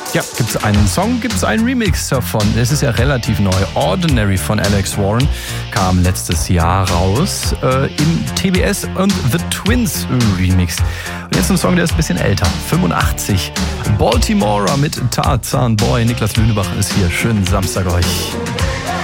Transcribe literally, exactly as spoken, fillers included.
Ja, gibt es einen Song, gibt es einen Remix davon. Es ist ja relativ neu. Ordinary von Alex Warren kam letztes Jahr raus äh, im T B S und The Twins Remix. Und jetzt ein Song, der ist ein bisschen älter, fünfundachtzig. Baltimora mit Tarzan Boy. Niklas Lünebach ist hier. Schönen Samstag euch.